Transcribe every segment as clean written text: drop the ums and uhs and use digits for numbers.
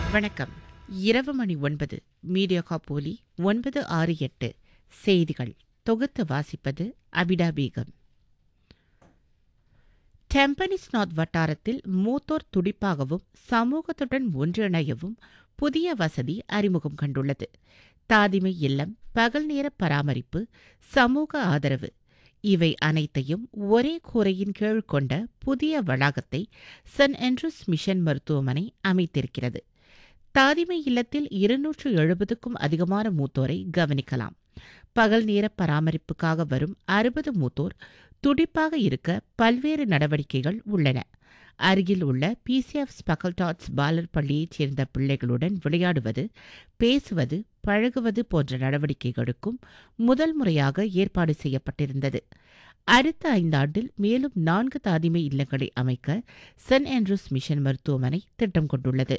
வணக்கம். இரவு மணி 9 மீடியா காப்போலி 968 செய்திகள் தொகுத்து வாசிப்பது அபிடா பேகம். டெம்பனிஸ் நார்த் வட்டாரத்தில் மூத்தோர் துடிப்பாகவும் சமூகத்துடன் ஒன்றிணையவும் புதிய வசதி அறிமுகம் கண்டுள்ளது. தாதிமை இல்லம், பகல் நேர பராமரிப்பு, சமூக ஆதரவு இவை அனைத்தையும் ஒரே கூரையின் கீழ் கொண்ட புதிய வளாகத்தை சென்ட் ஆண்ட்ரூஸ் மிஷன் மருத்துவமனை அமைத்திருக்கிறது. தாதிமை இல்லத்தில் 270க்கும் அதிகமான மூத்தோரை கவனிக்கலாம். பகல் நேர பராமரிப்புக்காக வரும் 60 மூத்தோர் துடிப்பாக இருக்க பல்வேறு நடவடிக்கைகள் உள்ளன. அருகில் உள்ள பிசிஎஃப் ஸ்பெக்கல்டாட்ஸ் பாலர் பள்ளியைச் சேர்ந்த பிள்ளைகளுடன் விளையாடுவது, பேசுவது, பழகுவது போன்ற நடவடிக்கைகளுக்கும் முதல் முறையாக ஏற்பாடு செய்யப்பட்டிருந்தது. அடுத்த 5 ஆண்டில் மேலும் 4 தாதிமை இல்லங்களை அமைக்க சென்ட் ஆண்ட்ரூஸ் மிஷன் மருத்துவமனை திட்டம் கொண்டுள்ளது.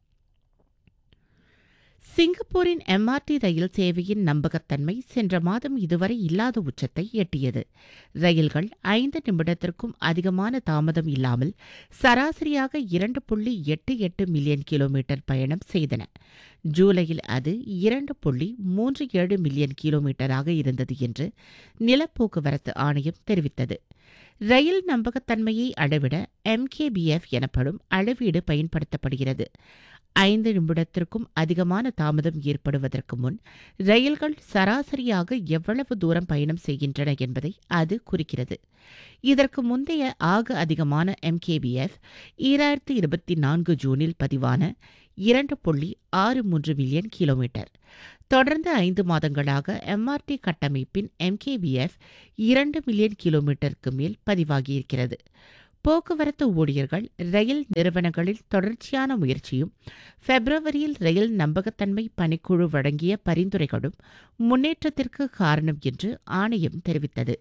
சிங்கப்பூரின் எம்ஆர்டி ரயில் சேவையின் நம்பகத்தன்மை சென்ற மாதம் இதுவரை இல்லாத உச்சத்தை எட்டியது. ரயில்கள் 5 நிமிடத்திற்கும் அதிகமான தாமதம் இல்லாமல் சராசரியாக 2.88 மில்லியன் கிலோமீட்டர் பயணம் செய்தன. ஜூலையில் அது 2.37 மில்லியன் கிலோமீட்டராக இருந்தது என்று நிலப்போக்குவரத்து ஆணையம் தெரிவித்தது. ரயில் நம்பகத்தன்மையை அளவிட MKBF எனப்படும் அளவீடு பயன்படுத்தப்படுகிறது. 5 நிமிடத்திற்கும் அதிகமான தாமதம் ஏற்படுவதற்கு முன் ரயில்கள் சராசரியாக எவ்வளவு தூரம் பயணம் செய்கின்றன என்பதை அது குறிக்கிறது. இதற்கு முந்தைய ஆக அதிகமான MKBF 2024 ஜூனில் பதிவான 2.63 மில்லியன் கிலோமீட்டர். தொடர்ந்து 5 மாதங்களாக MRT கட்டமைப்பின் MKBF 2 மில்லியன் கிலோமீட்டருக்கு மேல் பதிவாகியிருக்கிறது. போக்குவரத்து ஊழியர்கள், ரயில் நிறுவனங்களில் தொடர்ச்சியான முயற்சியும் பிப்ரவரியில் ரயில் நம்பகத்தன்மை பணிக்குழு வழங்கிய பரிந்துரைகளும் முன்னேற்றத்திற்கு காரணம் என்று ஆணையம் தெரிவித்தது.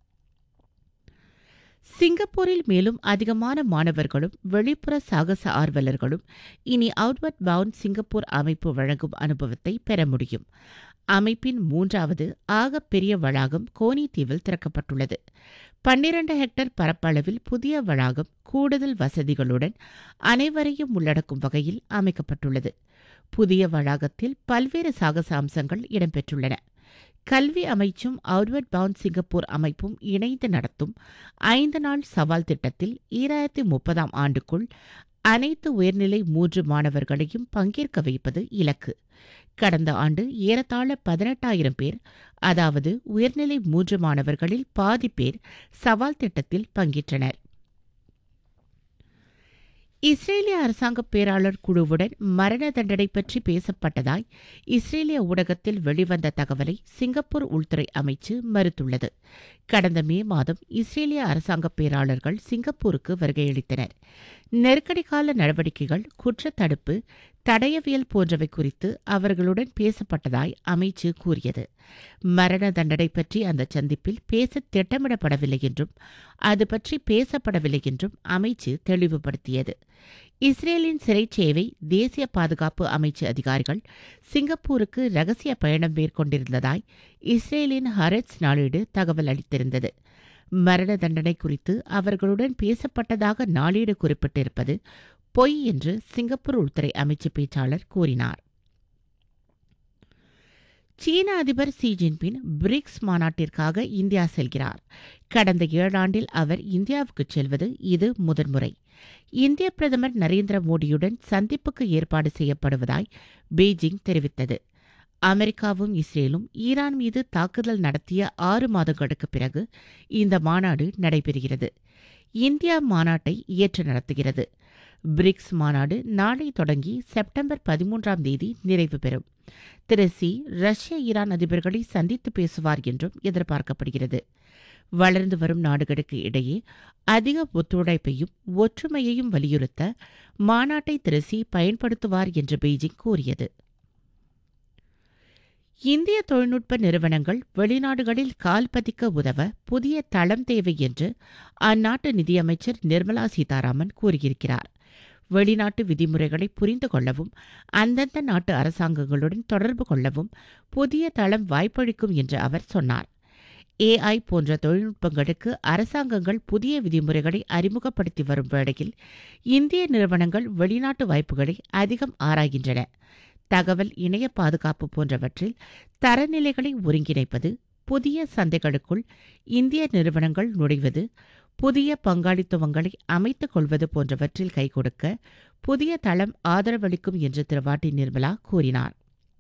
சிங்கப்பூரில் மேலும் அதிகமான மாணவர்களும் வெளிப்புற சாகச ஆர்வலர்களும் இனி அவுட்வர்ட் பவுண்ட் சிங்கப்பூர் அமைப்பு வழங்கும் அனுபவத்தை பெற முடியும். அமைப்பின் 3வது ஆகப்பெரிய வளாகம் கோனி தீவில் திறக்கப்பட்டுள்ளது. 12 ஹெக்டர் பரப்பளவில் புதிய வளாகம் கூடுதல் வசதிகளுடன் அனைவரையும் உள்ளடக்கும் வகையில் அமைக்கப்பட்டுள்ளது. புதிய வளாகத்தில் பல்வேறு சாகச அம்சங்கள் இடம்பெற்றுள்ளன. கல்வி அமைச்சும் அவுட்வர்ட் பவுண்ட் சிங்கப்பூர் அமைப்பும் இணைந்து நடத்தும் 5 நாள் சவால் திட்டத்தில் 2030ஆம் ஆண்டுக்குள் அனைத்து உயர்நிலை 3 மாணவர்களையும் பங்கேற்க வைப்பது இலக்கு. கடந்த ஆண்டு ஏறத்தாழ 18,000 பேர், அதாவது உயர்நிலை 3 மாணவர்களில் பாதி பேர் சவால் திட்டத்தில் பங்கேற்றனர். இஸ்ரேலிய அரசாங்க பேராளர் குழுவுடன் மரண தண்டனை பற்றி பேசப்பட்டதாய் இஸ்ரேலிய ஊடகத்தில் வெளிவந்த தகவலை சிங்கப்பூர் உள்துறை அமைச்சு மறுத்துள்ளது. கடந்த மே மாதம் இஸ்ரேலிய அரசாங்க பேராளர்கள் சிங்கப்பூருக்கு வருகையளித்தனர். நெருக்கடி கால நடவடிக்கைகள், குற்றத்தடுப்பு, தடயவியல் போன்றவை குறித்து அவர்களுடன் பேசப்பட்டதாய் அமைச்சு கூறியது. மரண தண்டனை பற்றி அந்த சந்திப்பில் பேச திட்டமிடப்படவில்லை என்றும் அது பற்றி பேசப்படவில்லை என்றும் அமைச்சு தெளிவுபடுத்தியது. இஸ்ரேலின் சிறைச்சேவை தேசிய பாதுகாப்பு அமைச்சு அதிகாரிகள் சிங்கப்பூருக்கு ரகசிய பயணம் மேற்கொண்டிருந்ததாய் இஸ்ரேலின் ஹாரெட்ஸ் நாளேடு தகவல் அளித்திருந்தது. மரண தண்டனை குறித்து அவர்களுடன் பேசப்பட்டதாக நாளேடு குறிப்பிட்டிருப்பது பொய் என்று சிங்கப்பூர் உள்துறை அமைச்சு பேச்சாளர் கூறினார். சீன அதிபர் ஷி ஜின்பிங் பிரிக்ஸ் மாநாட்டிற்காக இந்தியா செல்கிறார். கடந்த 7 ஆண்டில் அவர் இந்தியாவுக்கு செல்வது இது முதன்முறை. இந்திய பிரதமர் நரேந்திர மோடியுடன் சந்திப்புக்கு ஏற்பாடு செய்யப்படுவதாய் பெய்ஜிங் தெரிவித்தது. அமெரிக்காவும் இஸ்ரேலும் ஈரான் மீது தாக்குதல் நடத்திய 6 மாதங்களுக்கு பிறகு இந்த மாநாடு நடைபெறுகிறது. இந்தியா மாநாட்டை ஏற்று நடத்துகிறது. பிரிக்ஸ் மாநாடு நாளை தொடங்கி செப்டம்பர் 13ஆம் தேதி நிறைவு பெறும். திரு ஷி ரஷ்ய ஈரான் அதிபர்களை சந்தித்து பேசுவார் என்றும் எதிர்பார்க்கப்படுகிறது. வளர்ந்து வரும் நாடுகளுக்கு இடையே அதிக ஒத்துழைப்பையும் ஒற்றுமையையும் வலியுறுத்த மாநாட்டை திரு ஷி பயன்படுத்துவார் என்று பெய்ஜிங் கூறியது. இந்திய தொழில்நுட்ப நிறுவனங்கள் வெளிநாடுகளில் கால் பதிக்க உதவ புதிய தளம் தேவை என்று அந்நாட்டு நிதியமைச்சர் நிர்மலா சீதாராமன் கூறியிருக்கிறார். வெளிநாட்டு விதிமுறைகளை புரிந்து கொள்ளவும் அந்தந்த நாட்டு அரசாங்கங்களுடன் தொடர்பு கொள்ளவும் புதிய தளம் வாய்ப்பளிக்கும் என்று அவர் சொன்னார். AI போன்ற தொழில்நுட்பங்களுக்கு அரசாங்கங்கள் புதிய விதிமுறைகளை அறிமுகப்படுத்தி வரும் வேளையில் இந்திய நிறுவனங்கள் வெளிநாட்டு வாய்ப்புகளை அதிகம் ஆராய்கின்றன. தகவல் இணைய பாதுகாப்பு போன்றவற்றில் தரநிலைகளை ஒருங்கிணைப்பது, புதிய சந்தைகளுக்குள் இந்திய நிறுவனங்கள் நுழைவது, புதிய பங்காளித்துவங்களை அமைத்துக் கொள்வது போன்றவற்றில் கை கொடுக்க புதிய தளம் ஆதரவளிக்கும் என்று திரு வாட்டி நிர்மலா கூறினார்.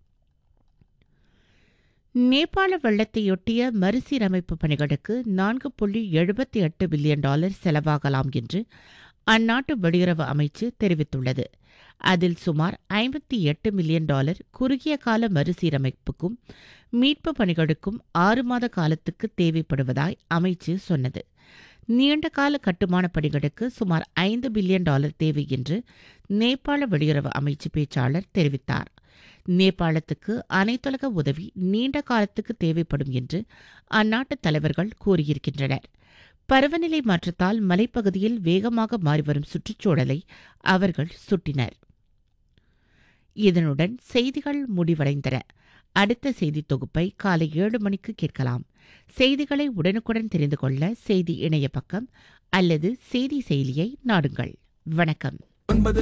நேபாள வெள்ளத்தையொட்டிய மறுசீரமைப்பு பணிகளுக்கு $4.78 பில்லியன் செலவாகலாம் என்று அந்நாட்டு வெளியுறவு அமைச்சு தெரிவித்துள்ளது. அதில் சுமார் $58 மில்லியன் குறுகிய கால மறுசீரமைப்புக்கும் மீட்பு பணிகளுக்கும் 6 மாத காலத்துக்கு தேவைப்படுவதாய் அமைச்சு சொன்னது. நீண்டகால கட்டுமான பணிகளுக்கு சுமார் $5 பில்லியன் தேவை என்று நேபாள வெளியுறவு அமைச்சு பேச்சாளர் தெரிவித்தார். நேபாளத்துக்கு அனைத்துலக உதவி நீண்ட காலத்துக்கு தேவைப்படும் என்று அந்நாட்டு தலைவர்கள் கூறியிருக்கின்றனர். பருவநிலை மாற்றத்தால் மலைப்பகுதியில் வேகமாக மாறிவரும் சுற்றுச்சூழலை அவர்கள் சுட்டினர். இதனுடன் செய்திகள் முடிவடைந்தன. அடுத்த செய்தி தொகுப்பை காலை 7 மணிக்கு கேட்கலாம். செய்திகளை உடனுக்குடன் தெரிந்து கொள்ள செய்தி இணைய பக்கம் அல்லது செய்தி செயலியை நாடுங்கள். வணக்கம். 9